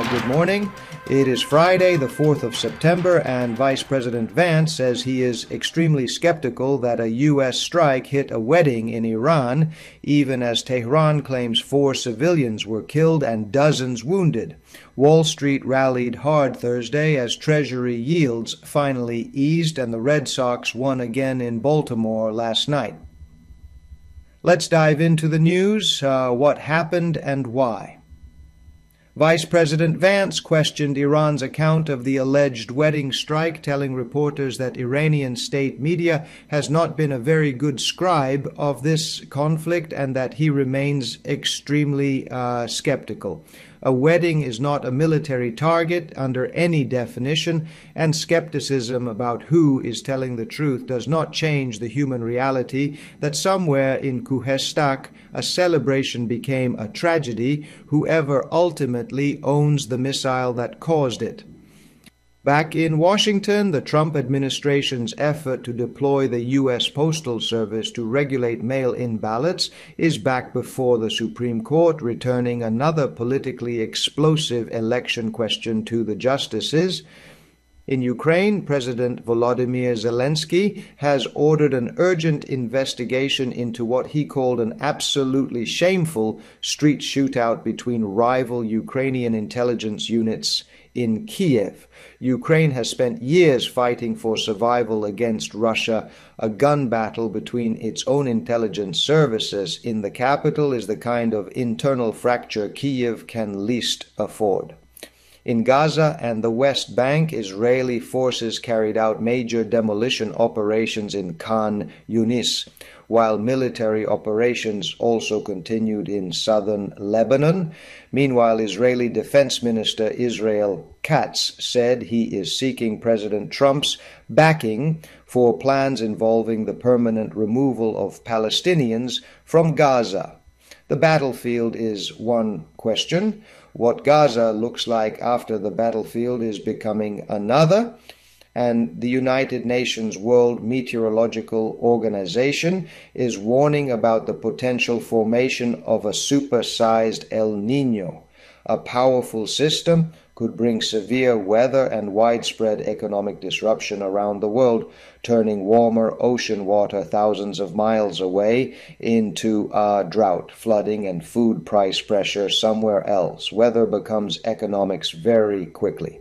Good morning. It is Friday, the 4th of September, and Vice President Vance says he is extremely skeptical that a U.S. strike hit a wedding in Iran, even as Tehran claims 4 civilians were killed and dozens wounded. Wall Street rallied hard Thursday as Treasury yields finally eased and the Red Sox won again in Baltimore last night. Let's dive into the news, what happened and why. Vice President Vance questioned Iran's account of the alleged wedding strike, telling reporters that Iranian state media has not been a very good scribe of this conflict and that he remains extremely skeptical. A wedding is not a military target under any definition, and skepticism about who is telling the truth does not change the human reality that somewhere in Khuzestan a celebration became a tragedy, whoever ultimately owns the missile that caused it. Back in Washington, the Trump administration's effort to deploy the U.S. Postal Service to regulate mail-in ballots is back before the Supreme Court, returning another politically explosive election question to the justices. In Ukraine, President Volodymyr Zelensky has ordered an urgent investigation into what he called an absolutely shameful street shootout between rival Ukrainian intelligence units in Kiev. Ukraine has spent years fighting for survival against Russia. A gun battle between its own intelligence services in the capital is the kind of internal fracture Kiev can least afford. In Gaza and the West Bank, Israeli forces carried out major demolition operations in Khan Yunis, while military operations also continued in southern Lebanon. Meanwhile, Israeli Defense Minister Israel Katz said he is seeking President Trump's backing for plans involving the permanent removal of Palestinians from Gaza. The battlefield is one question. What Gaza looks like after the battlefield is becoming another. And the United Nations World Meteorological Organization is warning about the potential formation of a supersized El Niño. A powerful system could bring severe weather and widespread economic disruption around the world, turning warmer ocean water thousands of miles away into drought, flooding, and food price pressure somewhere else. Weather becomes economics very quickly.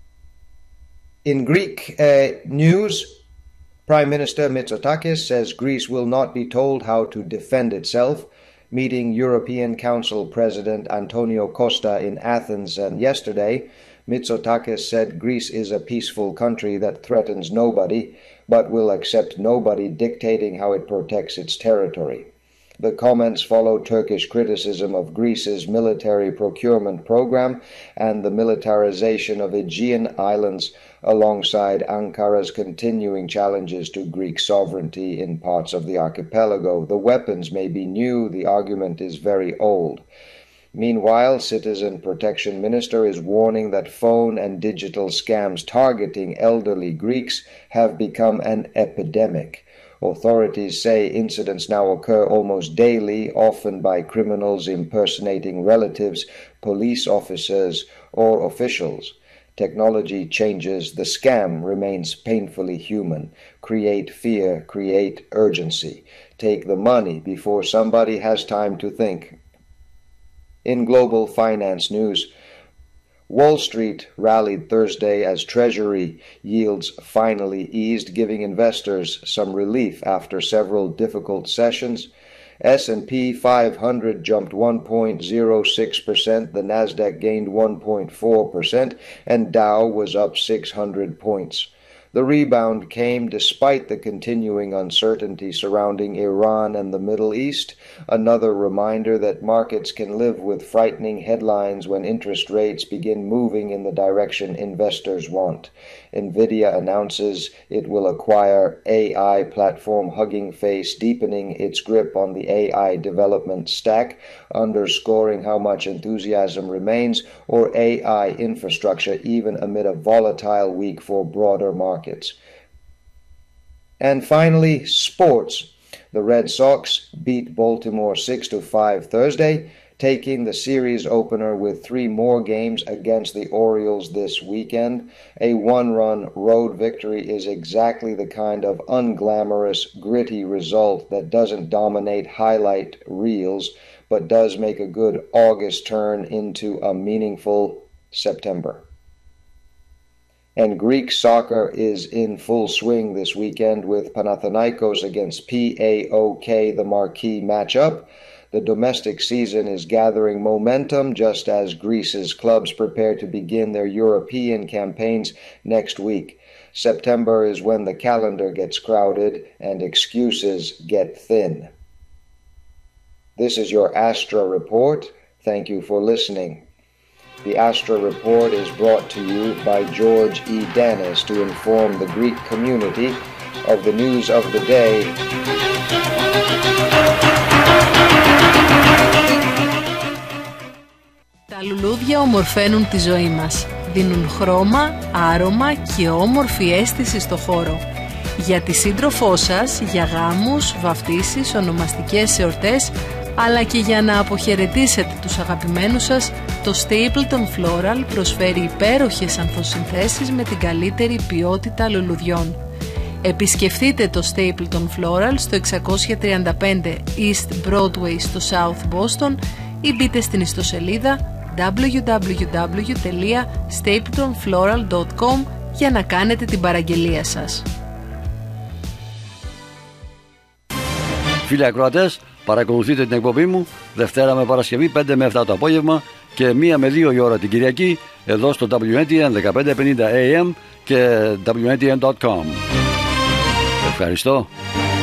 In Greek news, Prime Minister Mitsotakis says Greece will not be told how to defend itself. Meeting European Council President Antonio Costa in Athens yesterday, Mitsotakis said Greece is a peaceful country that threatens nobody, but will accept nobody dictating how it protects its territory. The comments follow Turkish criticism of Greece's military procurement program and the militarization of Aegean Islands, alongside Ankara's continuing challenges to Greek sovereignty in parts of the archipelago. The weapons may be new, the argument is very old. Meanwhile, Citizen Protection Minister is warning that phone and digital scams targeting elderly Greeks have become an epidemic. Authorities say incidents now occur almost daily, often by criminals impersonating relatives, police officers, or officials. Technology changes, the scam remains painfully human. Create fear, create urgency. Take the money before somebody has time to think. In global finance news, Wall Street rallied Thursday as Treasury yields finally eased, giving investors some relief after several difficult sessions. S&P 500 jumped 1.06%, the Nasdaq gained 1.4%, and Dow was up 600 points. The rebound came despite the continuing uncertainty surrounding Iran and the Middle East, another reminder that markets can live with frightening headlines when interest rates begin moving in the direction investors want. Nvidia announces it will acquire AI platform Hugging Face, deepening its grip on the AI development stack, underscoring how much enthusiasm remains, or AI infrastructure even amid a volatile week for broader markets. And finally, sports. The Red Sox beat Baltimore 6-5 Thursday. taking the series opener with 3 more games against the Orioles this weekend. A 1-run road victory is exactly the kind of unglamorous, gritty result that doesn't dominate highlight reels, but does make a good August turn into a meaningful September. And Greek soccer is in full swing this weekend with Panathinaikos against PAOK, the marquee matchup. The domestic season is gathering momentum just as Greece's clubs prepare to begin their European campaigns next week. September is when the calendar gets crowded and excuses get thin. This is your Astra Report. Thank you for listening. The Astra Report is brought to you by George E. Danis to inform the Greek community of the news of the day. Τα λουλούδια ομορφαίνουν τη ζωή μας. Δίνουν χρώμα, άρωμα και όμορφη αίσθηση στο χώρο. Για τη σύντροφό σας, για γάμους, βαφτίσεις, ονομαστικές εορτές, αλλά και για να αποχαιρετήσετε τους αγαπημένους σας, το Stapleton Floral προσφέρει υπέροχες ανθοσυνθέσεις με την καλύτερη ποιότητα λουλουδιών. Επισκεφτείτε το Stapleton Floral στο 635 East Broadway στο South Boston ή μπείτε στην ιστοσελίδα www.stapletonfloral.com για να κάνετε την παραγγελία σας. Φίλοι ακροατές, παρακολουθείτε την εκπομπή μου Δευτέρα με Παρασκευή 5 με 7 το απόγευμα και 1 με 2 η ώρα την Κυριακή εδώ στο WNTN 1550 AM και WNTN.com. Ευχαριστώ.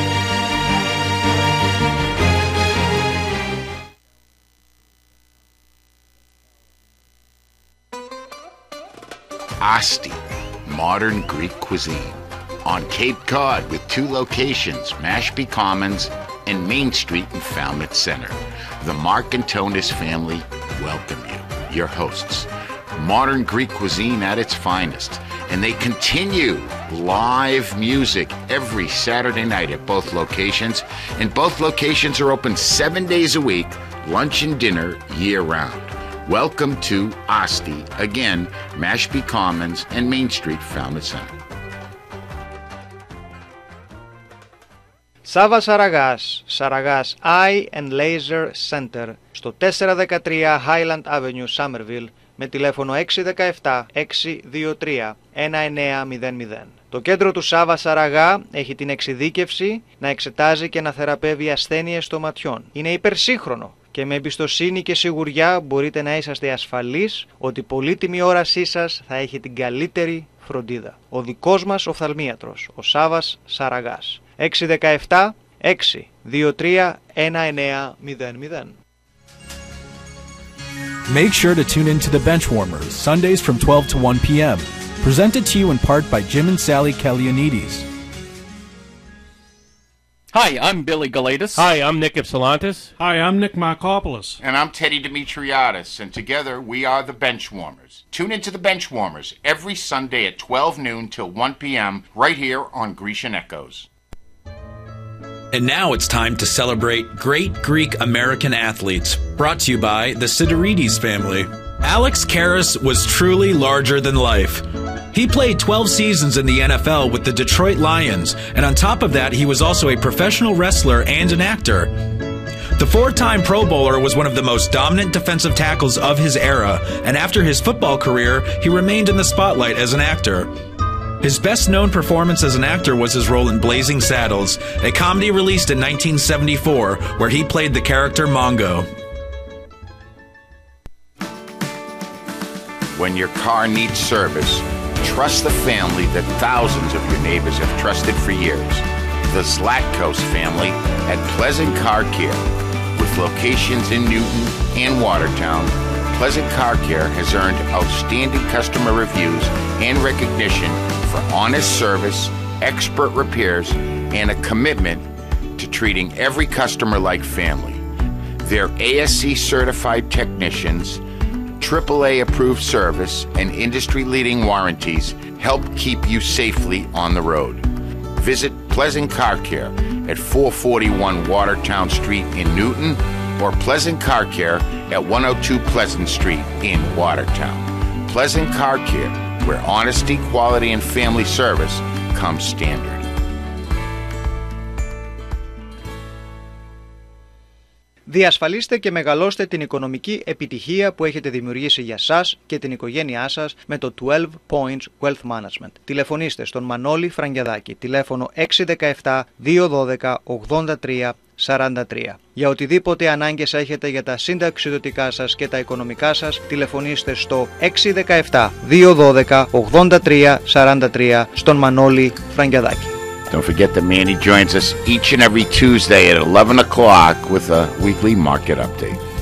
Asti, modern Greek cuisine. On Cape Cod with 2 locations, Mashpee Commons and Main Street in Falmouth Center. The Mark and Tonis family welcome you, your hosts. Modern Greek cuisine at its finest. And they continue live music every Saturday night at both locations. And both locations are open 7 days a week, lunch and dinner year-round. Welcome to Asti, again, Mashpee Commons and Main Street, Falmouth Center. Σάβα Σαραγάς, Σαραγάς Eye and Laser Center, στο 413 Highland Avenue, Somerville, με τηλέφωνο 617-623-1900. Το κέντρο του Σάβα Σαραγά έχει την εξειδίκευση να εξετάζει και να θεραπεύει ασθένειες των ματιών. Είναι υπερσύγχρονο και με εμπιστοσύνη και σιγουριά μπορείτε να είσαστε ασφαλείς ότι η πολύτιμη όρασή σας θα έχει την καλύτερη φροντίδα. Ο δικός μας οφθαλμίατρος, ο Σάβας Σαραγάς. 617-623-1900. Make sure to tune in to the Benchwarmers, Sundays from 12 to 1 p.m. Presented to you in part by Jim and Sally Kalianides. Hi, I'm Billy Galatis. Hi, I'm Nick Ypsilantis. Hi, I'm Nick Markopoulos. And I'm Teddy Dimitriadis, and together we are the Benchwarmers. Tune into the Benchwarmers every Sunday at 12 noon till 1 p.m. right here on Grecian Echoes. And now it's time to celebrate great Greek American athletes, brought to you by the Sidorides family. Alex Karras was truly larger than life. He played 12 seasons in the NFL with the Detroit Lions, and on top of that, he was also a professional wrestler and an actor. The 4-time Pro Bowler was one of the most dominant defensive tackles of his era, and after his football career, he remained in the spotlight as an actor. His best-known performance as an actor was his role in Blazing Saddles, a comedy released in 1974, where he played the character Mongo. When your car needs service, trust the family that thousands of your neighbors have trusted for years. The Zlatkos family at Pleasant Car Care. With locations in Newton and Watertown, Pleasant Car Care has earned outstanding customer reviews and recognition for honest service, expert repairs, and a commitment to treating every customer like family. Their ASC certified technicians, AAA approved service, and industry-leading warranties help keep you safely on the road. Visit Pleasant Car Care at 441 Watertown Street in Newton or Pleasant Car Care at 102 Pleasant Street in Watertown. Pleasant Car Care, where honesty, quality, and family service come standard. Διασφαλίστε και μεγαλώστε την οικονομική επιτυχία που έχετε δημιουργήσει για σας και την οικογένειά σας με το 12 Points Wealth Management. Τηλεφωνήστε στον Μανώλη Φραγκιαδάκη, τηλέφωνο 617 212 83 43. Για οτιδήποτε ανάγκες έχετε για τα συνταξιδοτικά σας και τα οικονομικά σας, τηλεφωνήστε στο 617 212 83 43 στον Μανώλη Φραγκιαδάκη. Don't forget that Manny joins us each and every Tuesday at 11 o'clock with a weekly market update.